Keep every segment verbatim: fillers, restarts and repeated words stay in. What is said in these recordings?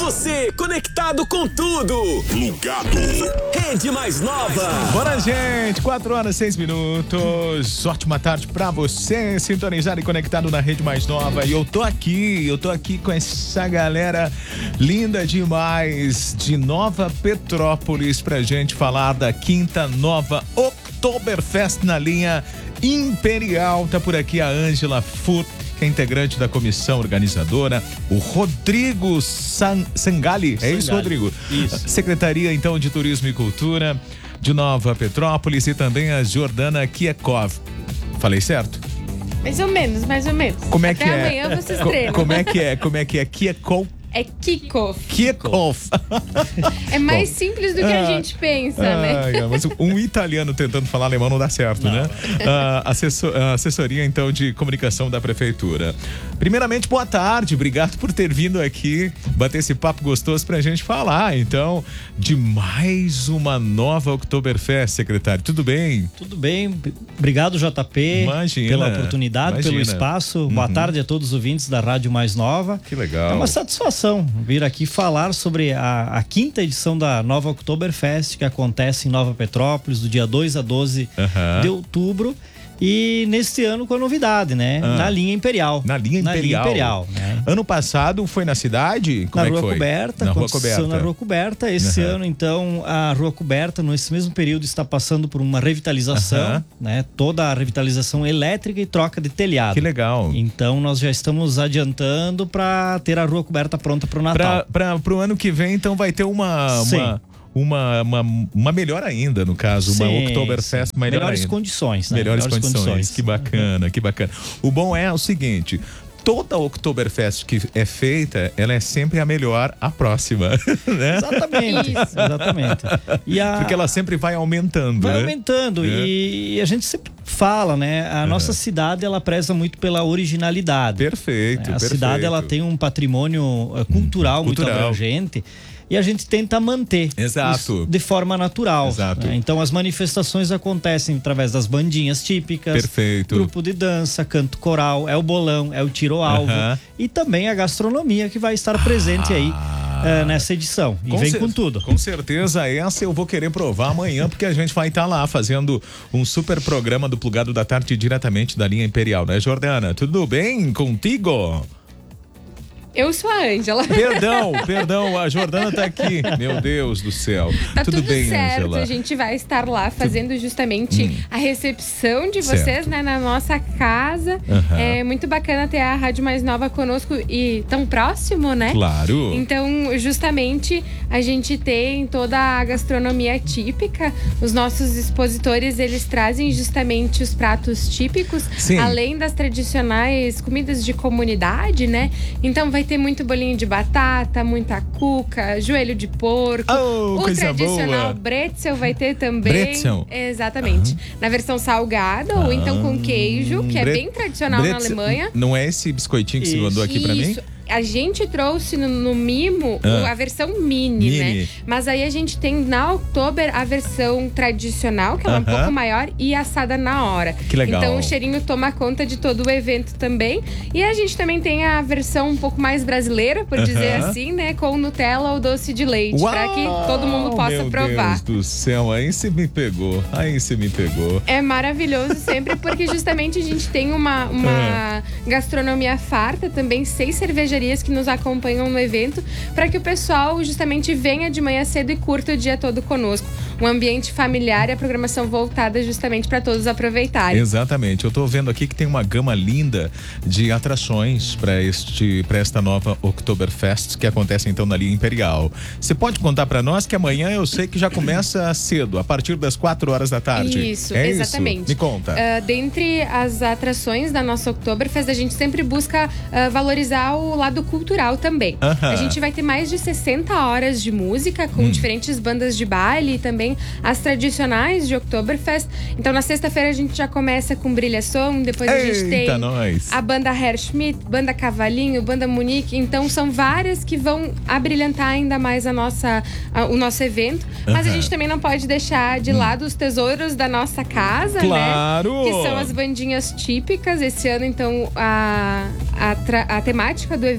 Você conectado com tudo. Plugado. Rede Mais Nova. Bora, gente. quatro horas e seis minutos. Ótima tarde pra você, sintonizado e conectado na Rede Mais Nova. E eu tô aqui, eu tô aqui com essa galera linda demais de Nova Petrópolis pra gente falar da quinta Nova Oktoberfest na linha Imperial. Tá por aqui a Ângela Furt, que é integrante da comissão organizadora, o Rodrigo San, Sangali, é isso, Rodrigo? Isso. Secretaria, então, de Turismo e Cultura de Nova Petrópolis e também a Jordana Kiekov. Falei certo? Mais ou menos, mais ou menos. Como é Até que é? amanhã vocês Co- treinam. Como é que é? Como é que é? Kiekov? É Kikov. Kiekov. É mais Bom. simples do que a Ah, gente pensa, Ah, né? é, mas um italiano tentando falar alemão não dá certo, Não. né? Ah, assessor- a assessoria, então, de comunicação da prefeitura. Primeiramente, boa tarde, obrigado por ter vindo aqui bater esse papo gostoso pra gente falar, então, de mais uma nova Oktoberfest, secretário. Tudo bem? Tudo bem, obrigado J P Imagina, pela oportunidade, imagina. pelo espaço. Boa Uhum. tarde a todos os ouvintes da Rádio Mais Nova. Que legal. É uma satisfação vir aqui falar sobre a, a quinta edição da Nova Oktoberfest, que acontece em Nova Petrópolis, do dia dois a doze Aham. de outubro. E neste ano com a novidade, né? Ah. Na linha Imperial. Na linha Na linha Imperial. Imperial, né? Ano passado foi na cidade? Como Na é que Rua foi? Coberta, Na Rua aconteceu Coberta. na Rua Coberta. Esse Aham. ano, então, a Rua Coberta, nesse mesmo período, está passando por uma revitalização, Aham. né? Toda a revitalização elétrica e troca de telhado. Que legal. Então, nós já estamos adiantando para ter a Rua Coberta pronta para o Natal. Para o ano que vem, então, vai ter uma... Sim. uma... Uma, uma, uma melhor ainda, no caso, uma Sim, Oktoberfest sim. melhor Melhores ainda. condições, né? Melhores, Melhores condições. condições. Que bacana, que bacana. O bom é o seguinte, toda Oktoberfest que é feita, ela é sempre a melhor, a próxima, né? Exatamente, Isso. exatamente. E a... Porque ela sempre vai aumentando, Vai né? aumentando É. e a gente sempre fala, né? A nossa cidade, ela preza muito pela originalidade. Perfeito, A perfeito. cidade, ela tem um patrimônio eh, cultural muito cultural. abrangente e a gente tenta manter Exato. isso de forma natural. Exato. né? Então as manifestações acontecem através das bandinhas típicas, Perfeito. grupo de dança, canto coral, é o bolão, é o tiro-alvo Aham. e também a gastronomia que vai estar presente aí eh, nessa edição. E vem cer- com tudo. Com certeza essa eu vou querer provar amanhã, porque a gente vai estar lá fazendo um super programa do Plugado da Tarde diretamente da linha Imperial, né, Jordana? Tudo bem contigo? Eu sou a Ângela. Perdão, perdão, a Jordana tá aqui. Meu Deus do céu. Tá tudo, bem, certo, Ângela? a gente vai estar lá fazendo justamente Hum. a recepção de vocês, Certo. né, na nossa casa. Aham. É muito bacana ter a Rádio Mais Nova conosco e tão próximo, né? Claro. Então, justamente, a gente tem toda a gastronomia típica. Os nossos expositores, eles trazem justamente os pratos típicos, Sim. além das tradicionais comidas de comunidade, né? Então, vai ter muito bolinho de batata, muita cuca, joelho de porco. Oh, o coisa tradicional boa. bretzel vai ter também. Bretzel? Exatamente. Na versão salgada ou então com queijo, que é Bre- bem tradicional na Bretzel- Alemanha. Não é esse biscoitinho que você Isso. mandou aqui pra mim? Isso. A gente trouxe no, no Mimo Ah. o- a versão mini, Mini. né? Mas aí a gente tem na Oktober a versão tradicional, que ela é um Aham. pouco maior, e assada na hora. Que legal. Então o cheirinho toma conta de todo o evento também. E a gente também tem a versão um pouco mais brasileira, por dizer Aham. assim, né? Com Nutella ou doce de leite, para que todo mundo possa Meu provar. Deus do céu, aí você me pegou. Aí você me pegou. É maravilhoso sempre, porque justamente a gente tem uma, uma gastronomia farta, também seis cervejarias que nos acompanham no evento, para que o pessoal justamente venha de manhã cedo e curta o dia todo conosco. Um ambiente familiar e a programação voltada justamente para todos aproveitarem. Exatamente. Eu tô vendo aqui que tem uma gama linda de atrações para este, para esta nova Oktoberfest que acontece então na linha Imperial. Você pode contar para nós que amanhã eu sei que já começa cedo, a partir das quatro horas da tarde. Isso, é exatamente. Isso? Me conta. Uh, dentre as atrações da nossa Oktoberfest, a gente sempre busca uh, valorizar o lado cultural também. Aham. A gente vai ter mais de sessenta horas de música com Hum. diferentes bandas de baile e também as tradicionais de Oktoberfest. Então, na sexta-feira, a gente já começa com Brilhação, depois a gente tem Eita, nós. a banda Herr Schmidt, banda Cavalinho, banda Munique. Então, são várias que vão abrilhantar ainda mais a nossa, a- o nosso evento. Mas a Aham. gente também não pode deixar de lado os tesouros da nossa casa, Claro! né? Que são as bandinhas típicas. Esse ano, então, a, a, tra- a temática do evento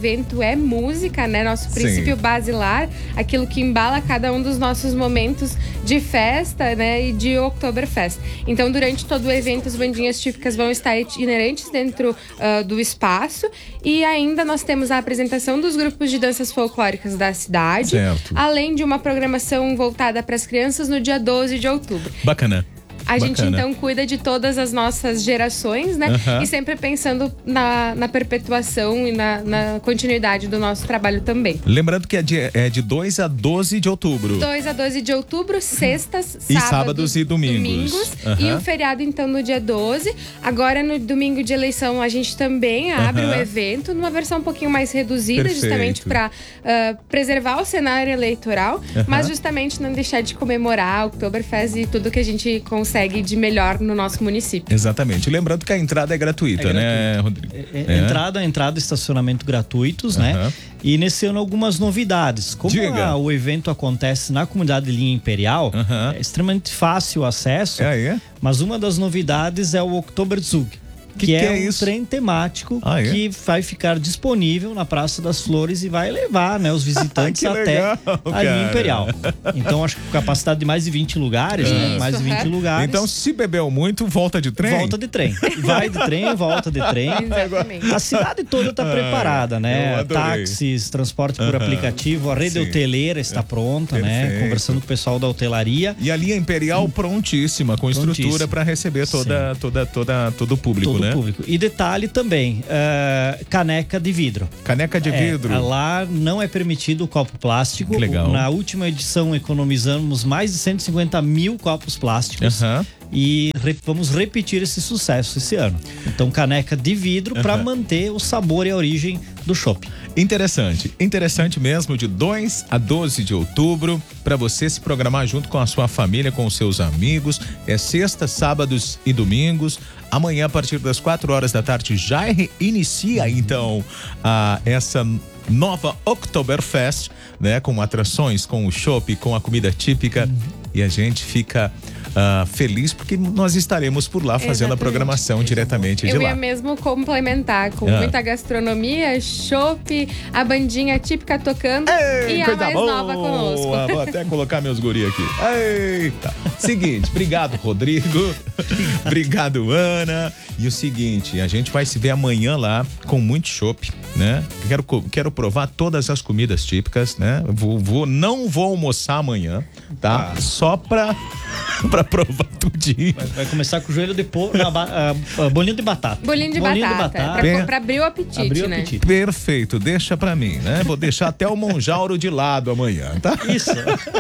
evento é música, né? Nosso princípio Sim. basilar, aquilo que embala cada um dos nossos momentos de festa, né? E de Oktoberfest. Então, durante todo o evento, as bandinhas típicas vão estar itinerantes dentro uh, do espaço. E ainda nós temos a apresentação dos grupos de danças folclóricas da cidade. Certo. Além de uma programação voltada para as crianças no dia doze de outubro. Bacana. A gente, Bacana. então, cuida de todas as nossas gerações, né? Uhum. E sempre pensando na, na perpetuação e na, na continuidade do nosso trabalho também. Lembrando que é de, é de dois a doze de outubro. dois a doze de outubro, sextas, E sábados, sábados e domingos. Uhum. E o feriado, então, no dia doze. Agora, no domingo de eleição, a gente também abre Uhum. o evento numa versão um pouquinho mais reduzida, Perfeito. justamente para uh, preservar o cenário eleitoral, Uhum. mas justamente não deixar de comemorar o Oktoberfest e tudo que a gente consegue de melhor no nosso município. Exatamente. Lembrando que a entrada é gratuita, É né, Rodrigo? É, é, entrada, entrada e estacionamento gratuitos, Uhum. né? E nesse ano algumas novidades. Como a, o evento acontece na comunidade Linha Imperial, Uhum. é extremamente fácil o acesso. É aí? Mas uma das novidades é o Oktoberzug. Que, que é, é um isso? trem temático Ah, é? que vai ficar disponível na Praça das Flores e vai levar, né, os visitantes Que até legal, a linha cara. Imperial. Então, acho que com capacidade de mais de vinte lugares, né? Isso, Mais de vinte uhum. lugares. Então, se bebeu muito, volta de trem? Volta de trem. Vai de trem, volta de trem. Exatamente. A cidade toda está Ai, preparada, eu né? adorei. Táxis, transporte por Aham. aplicativo, a rede Sim. hoteleira está pronta, né? Perfeito. Conversando com o pessoal da hotelaria. E a linha Imperial prontíssima, com estrutura Prontíssima. para receber toda, toda, toda, todo o público, Todo né? o público. E detalhe também, eh, caneca de vidro. Caneca de É, vidro. lá não é permitido o copo plástico. Que legal. Na última edição economizamos mais de cento e cinquenta mil copos plásticos. Aham. E re- vamos repetir esse sucesso esse ano. Então, caneca de vidro para Aham. manter o sabor e a origem do chopp. Interessante, interessante mesmo, de dois a doze de outubro, para você se programar junto com a sua família, com os seus amigos. É sexta, sábados e domingos. Amanhã, a partir das quatro horas da tarde, já re- inicia então a, essa nova Oktoberfest, né? Com atrações, com o chopp, com a comida típica. E a gente fica ah, feliz porque nós estaremos por lá fazendo Exatamente. a programação diretamente de Eu lá. ia mesmo complementar com Ah. muita gastronomia, chopp, a bandinha típica tocando Ei, e a coisa mais boa. nova conosco. Vou até colocar meus guri aqui. Eita. Seguinte, obrigado, Rodrigo. Obrigado, Ana. E o seguinte, a gente vai se ver amanhã lá com muito chopp, né? Quero, co- quero provar todas as comidas típicas, né? Vou, vou, não vou almoçar amanhã, tá? Só pra, pra provar tudinho. Vai, vai começar com o joelho de porco, na ba- ah, ah, bolinho de batata. Bolinho de batata, pra, Bem- pra abrir o apetite, Abrir o né? apetite. Perfeito, deixa pra mim, né? Vou deixar até o Monjauro de lado amanhã, tá? Isso.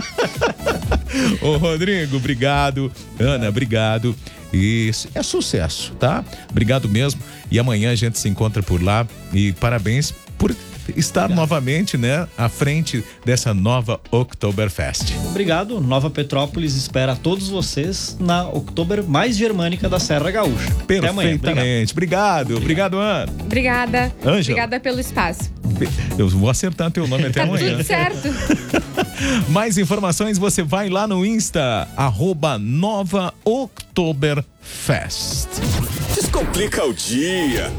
Ô, Rodrigo, obrigado. Ana, obrigado. E é sucesso, tá? Obrigado mesmo. E amanhã a gente se encontra por lá. E parabéns por estar novamente, né, à frente dessa nova Oktoberfest. Obrigado. Nova Petrópolis espera todos vocês na Oktober mais germânica da Serra Gaúcha. Até amanhã. Obrigado. Perfeitamente. Obrigado, obrigado, Ana. Obrigada. Ângela. Obrigada pelo espaço. Eu vou acertar teu nome até Tá amanhã. tudo certo. Mais informações você vai lá no Insta, arroba Nova Oktoberfest. Descomplica o dia.